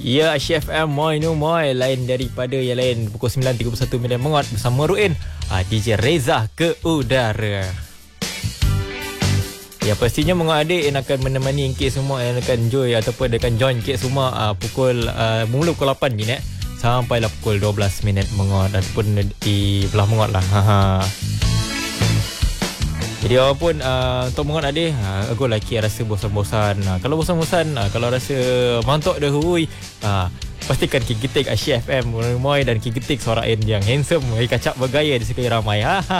Ya, Chef M Moi No Moi, lain daripada yang lain. Pukul 9.31 minit menguat bersama Ruin, DJ Reza ke udara. Ya, pastinya menguat adik yang akan menemani Encik semua yang akan join ataupun akan join Encik semua mula pukul 8 minit sampailah pukul 12 minit menguat ataupun di belah menguat lah. Jadi apapun untuk menguat adik, aku lelaki rasa bosan-bosan. Kalau bosan-bosan, kalau rasa mantuk dah hui, pastikan Kigetik Chef M Moi dan Kigetik suara yang handsome, kacak bergaya di sekali ramai.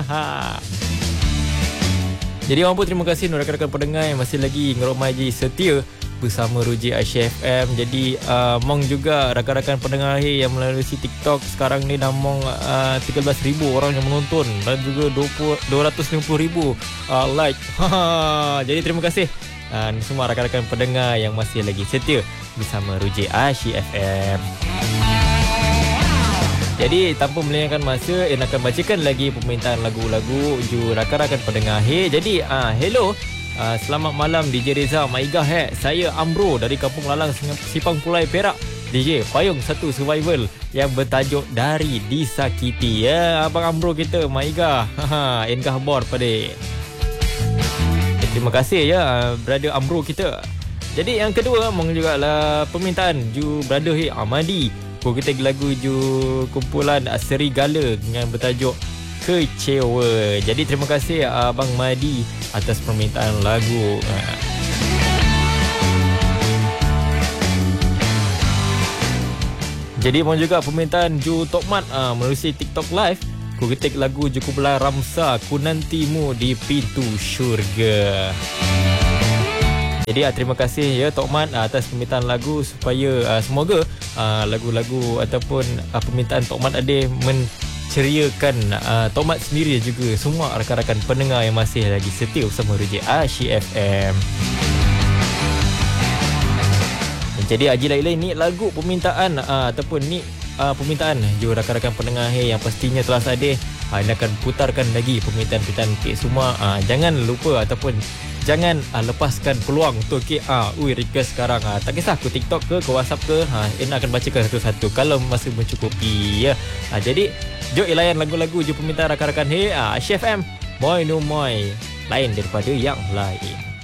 Jadi orang pun terima kasih rakan-rakan pendengar yang masih lagi ngeromai je setia bersama Ruji Chef M. Jadi mong juga rakan-rakan pendengar yang melalui TikTok sekarang ni dah mong 13,000 orang yang menonton dan juga 250,000 like. Jadi terima kasih semua rakan-rakan pendengar yang masih lagi setia bersama Ruji Chef M. Jadi tanpa melengahkan masa, akan bacakan lagi permintaan lagu-lagu ju rakan-rakan pendengar. Jadi hello, selamat malam DJ Reza, Maigah. Saya Amro dari Kampung Lalang, Sipang Pulai, Perak. DJ Payung 1 Survival yang bertajuk Dari Disakiti. Ya, Abang Amro kita, Maigah. Engah bor pada. Terima kasih ya brother Amro kita. Jadi yang kedua juga lah permintaan ju brother Amadi. Kita lagu ju kumpulan Serigala dengan bertajuk Kecewa. Jadi terima kasih Abang Madi atas permintaan lagu. Jadi mohon juga permintaan ju Tok Mat melalui TikTok Live. Ku ketik lagu ju kumpulan Ramsa, Ku Nantimu di Pintu Syurga. Jadi terima kasih ya Tok Mat atas permintaan lagu, supaya semoga lagu-lagu ataupun permintaan Tok Mat ada menceriakan Tok Mat sendiri juga semua rakan-rakan pendengar yang masih lagi setia bersama Ruji Chef M. Jadi Haji lain-lain ni lagu permintaan ataupun ni permintaan juga rakan-rakan pendengar yang pastinya telah ada. Ini akan putarkan lagi permintaan-permintaan kek semua. Jangan lupa ataupun jangan lepaskan peluang untuk request sekarang. Tak kisah aku TikTok ke WhatsApp ke, Ina akan bacakan satu-satu kalau masih mencukupi ya. Jadi jom layan lagu-lagu je permintaan rakan-rakan Chef M Moi No Moi, lain daripada yang lain.